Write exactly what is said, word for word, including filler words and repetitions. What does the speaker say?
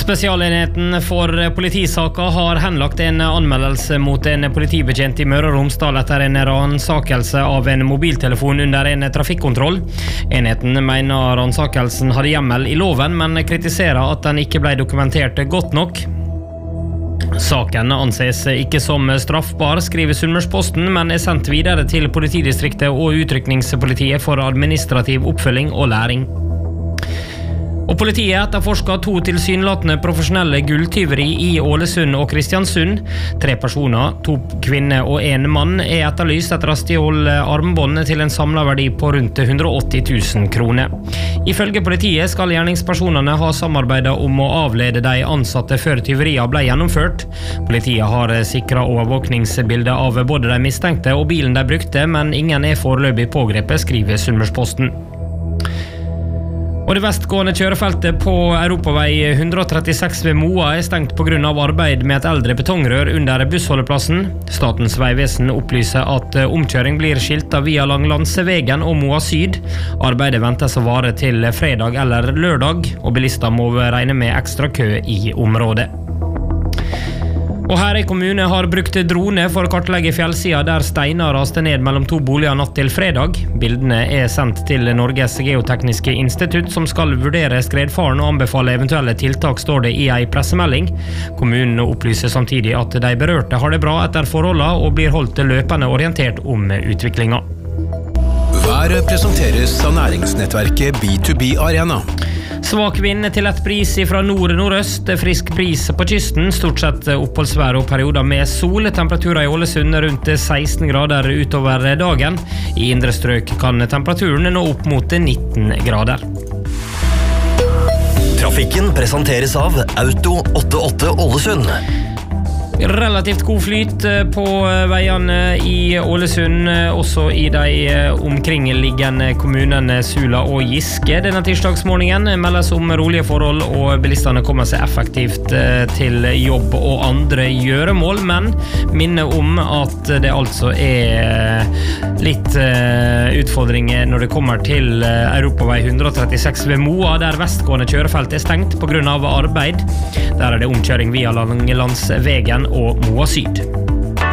Spesialenheten for politisaker har henlagt en anmeldelse mot en politibetjent i Møre og Romsdal etter en ransakelse av en mobiltelefon under en trafikkontroll. Enheten mener ransakelsen hadde hjemmel i loven, men kritiserer at den ikke ble dokumentert godt nok. Saken anses ikke som straffbar, skriver Sunnmørsposten, men er sendt videre til politidistriktet og utrykningspolitiet for administrativ oppfølging og læring. Og politiet etterforsker to tilsynelatende profesjonelle gulltyveri i Ålesund og Kristiansund. Tre personer, to kvinner og en mann, er etterlyst etter å stjåle armbånd til en samlet verdi på rundt hundre og åtti tusen kroner. Ifølge politiet skal gjerningspersonene ha samarbeidet om å avlede de ansatte før tyveriet ble gjennomført. Politiet har sikret overvåkningsbilder av både de mistenkte og bilen de brukte, men ingen er foreløpig pågrepet, skriver Sunnmørsposten. Og det vestgående kjørefeltet på Europavei ett hundre og trettiseks ved Moa er stengt på grunn av arbeid med et eldre betongrør under bussholdeplassen. Statens vegvesen opplyser at omkjøring blir skiltet via Langlandsvegen og Moa Syd. Arbeidet ventes å vare til fredag eller lørdag, og bilister må regne med ekstra kø i området. Og Herøy kommune har brukt drone for å kartlegge fjellsida der steiner raste ned mellom to boliger natt til fredag. Bildene er sendt til Norges geotekniske institutt, som skal vurdere skredfaren og anbefale eventuelle tiltak, står det i ei pressemelding. Kommunen opplyser samtidig at de berørte har det bra etter forholdene og blir holdt løpende orientert om utviklinga. Været presenteres av næringsnettverket B to B Arena. Svak vind til lett bris fra nord-nordøst, frisk bris på kysten, stort sett oppholdsvær og perioder med sol. Temperaturer i Ålesund rundt seksten grader utover dagen. I indre strøk kan temperaturen nå opp mot nitten grader. Trafikken presenteres av Auto åttiåtte Ålesund. Relativt god flyt på veiene i Ålesund, også i de omkringliggende kommunene Sula og Giske. Denne tirsdagsmorgenen meldes om rolige forhold, og bilistene kommer seg effektivt til jobb og andre gjøremål, men minner om at det altså er litt utfordringer når det kommer til Europavei ett hundre og trettiseks ved Moa, der vestgående kjørefelt er stengt på grunn av arbeid. Der er det omkjøring via Langlandsvegen og Moa Syd.